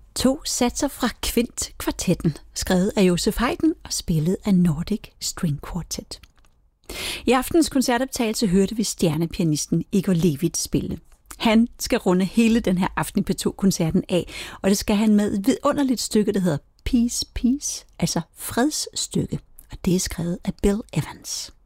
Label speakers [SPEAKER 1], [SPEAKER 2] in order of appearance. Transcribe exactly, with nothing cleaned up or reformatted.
[SPEAKER 1] To satser fra Kvint-kvartetten, skrevet af Josef Haydn og spillet af Nordic String Quartet. I aftens koncertoptagelse hørte vi stjernepianisten Igor Levit spille. Han skal runde hele den her aften i P to-koncerten af, og det skal han med et vidunderligt stykke, der hedder Peace, Peace, altså fredsstykke, og det er skrevet af Bill Evans.